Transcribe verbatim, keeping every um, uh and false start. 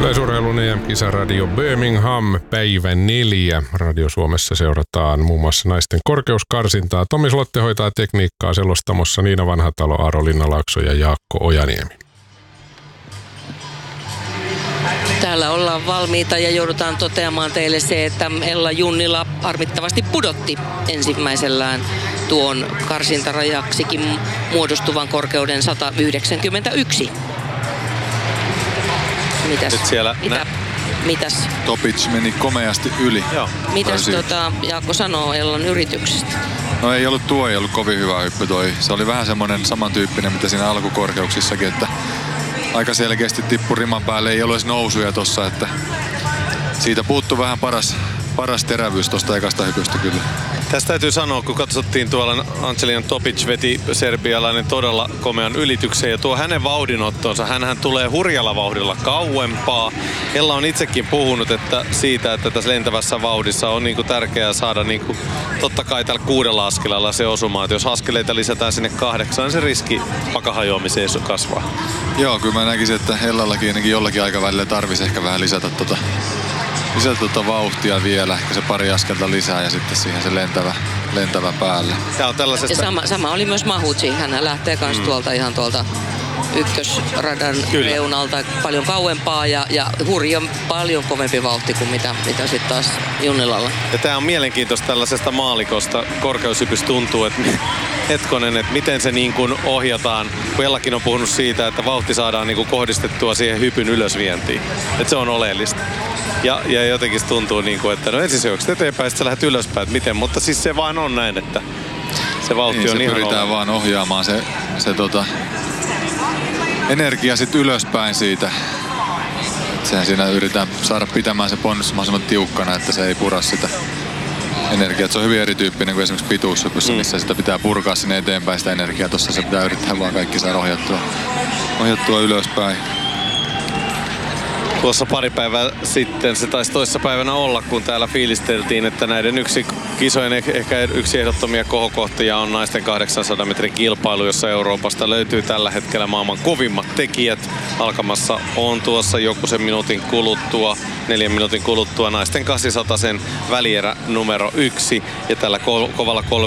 Yleisurheilun E M-kisaradio Birmingham, päivä neljä. Radio Suomessa seurataan muun muassa naisten korkeuskarsintaa. Tomi Slotte hoitaa tekniikkaa selostamossa Niina Vanhatalo, Aaro Linnalaakso ja Jaakko Ojaniemi. Täällä ollaan valmiita ja joudutaan toteamaan teille se, että Ella Junnila harmittavasti pudotti ensimmäisellään tuon karsintarajaksikin muodostuvan korkeuden sata yhdeksänkymmentäyksi. Mitäs, siellä mitä, nä- mitäs, Topic meni komeasti yli. Joo. mitäs tota, Jaakko sanoo Ellan yrityksestä? No ei ollut tuo, ei ollut kovin hyvä hyppy toi. Se oli vähän semmonen samantyyppinen, mitä siinä alkukorkeuksissakin, että aika selkeästi tippui riman päälle, ei ollut edes nousuja tossa, että siitä puuttuu vähän paras, paras terävyys tosta ekasta hypystä kyllä. Tästä täytyy sanoa, kun katsottiin tuolla, Angelina Topic veti serbialainen todella komean ylityksen ja tuo hänen vauhdinottonsa, hänhän tulee hurjalla vauhdilla kauempaa. Ella on itsekin puhunut että siitä, että tässä lentävässä vauhdissa on niinku tärkeää saada niinku, totta kai tällä kuudella askelella se osuma, että jos askeleita lisätään sinne kahdeksaan, niin se riski pakahajoamiseen kasvaa. Joo, kyllä mä näkisin, että Ellallakin ainakin jollakin aikavälillä tarvisi ehkä vähän lisätä tota lisätä tuota vauhtia vielä, ehkä se pari askelta lisää ja sitten siihen se lentävä, lentävä päälle. Tämä on tällaisesta... Ja sama, sama oli myös Mahutsi. Hän lähtee myös mm. tuolta ihan tuolta ykkösradan Kyllä. reunalta paljon kauempaa ja, ja hurjan paljon kovempi vauhti kuin mitä, mitä sitten taas Junnilalla. Ja tämä on mielenkiintoista tällaisesta maalikosta. Korkeushypys tuntuu, että hetkonen, että miten se niin kuin ohjataan. Kun Ellakin on puhunut siitä, että vauhti saadaan niin kuin kohdistettua siihen hypyn ylösvientiin. Että se on oleellista. Ja, ja jotenkin tuntuu, niin kuin, että no ensin se juokset eteenpäin, sitten sä lähdet ylöspäin, että miten. Mutta siis se vaan on näin, että se vauhti niin, on se ihan pyritään oleellista. vaan ohjaamaan se, se tota, energia sitten ylöspäin siitä. Sehän siinä yritetään saada pitämään se ponnus mahdollisimman tiukkana, että se ei pura sitä energiaa. Se on hyvin erityyppinen kuin esimerkiksi pituushypyssä, mm. missä sitä pitää purkaa sinne eteenpäin sitä energiaa. Tuossa se pitää yrittää vaan kaikki saada ohjattua, ohjattua ylöspäin. Tuossa pari päivää sitten, se taisi toissa päivänä olla, kun täällä fiilisteltiin, että näiden yksi kisojen ehkä yksi ehdottomia kohokohtia on naisten kahdeksansadan metrin kilpailu, jossa Euroopasta löytyy tällä hetkellä maailman kovimmat tekijät. Alkamassa on tuossa joku sen minuutin kuluttua, neljän minuutin kuluttua naisten kahdeksansadan välierä numero yksi. Ja tällä ko- kovalla